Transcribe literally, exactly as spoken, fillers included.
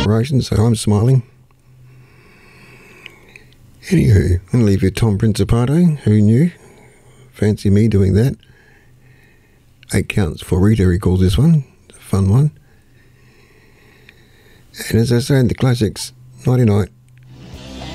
operation, so I'm smiling. Anywho, I'm going to leave you Tom Principato. Who knew? Fancy me doing that. Eight counts for Rita, he calls this one. It's a fun one. And as I say in the classics, nighty night.